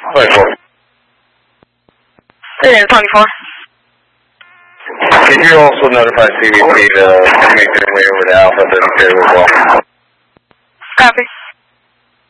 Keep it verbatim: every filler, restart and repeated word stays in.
twenty-four. It is twenty-four. Can you also notify C B P to make their way over to Alpha thirty-two as well? Copy.